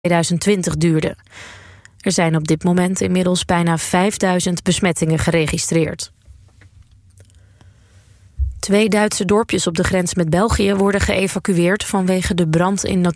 2020 duurde. Er zijn op dit moment inmiddels bijna 5000 besmettingen geregistreerd. 2 Duitse dorpjes op de grens met België worden geëvacueerd vanwege de brand in